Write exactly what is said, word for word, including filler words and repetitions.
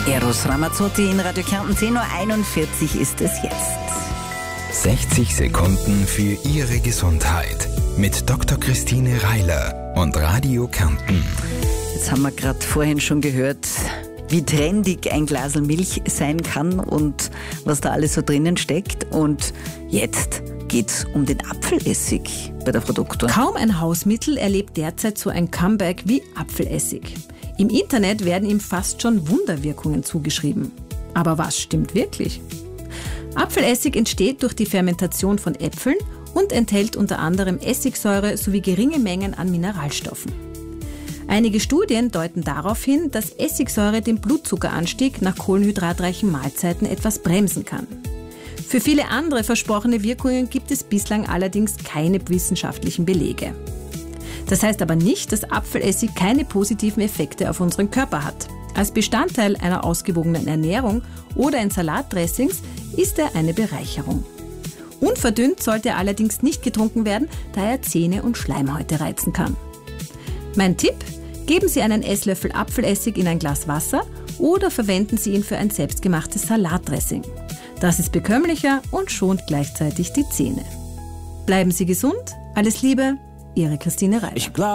Eros Ramazzotti in Radio Kärnten, zehn Uhr einundvierzig ist es jetzt. sechzig Sekunden für Ihre Gesundheit mit Doktor Christine Reiler und Radio Kärnten. Jetzt haben wir gerade vorhin schon gehört, wie trendig ein Glasl Milch sein kann und was da alles so drinnen steckt. Und jetzt geht's um den Apfelessig bei der Frau Doktor. Kaum ein Hausmittel erlebt derzeit so ein Comeback wie Apfelessig. Im Internet werden ihm fast schon Wunderwirkungen zugeschrieben. Aber was stimmt wirklich? Apfelessig entsteht durch die Fermentation von Äpfeln und enthält unter anderem Essigsäure sowie geringe Mengen an Mineralstoffen. Einige Studien deuten darauf hin, dass Essigsäure den Blutzuckeranstieg nach kohlenhydratreichen Mahlzeiten etwas bremsen kann. Für viele andere versprochene Wirkungen gibt es bislang allerdings keine wissenschaftlichen Belege. Das heißt aber nicht, dass Apfelessig keine positiven Effekte auf unseren Körper hat. Als Bestandteil einer ausgewogenen Ernährung oder in Salatdressings ist er eine Bereicherung. Unverdünnt sollte er allerdings nicht getrunken werden, da er Zähne und Schleimhäute reizen kann. Mein Tipp: Geben Sie einen Esslöffel Apfelessig in ein Glas Wasser oder verwenden Sie ihn für ein selbstgemachtes Salatdressing. Das ist bekömmlicher und schont gleichzeitig die Zähne. Bleiben Sie gesund, alles Liebe, Ihre Christine Reiler.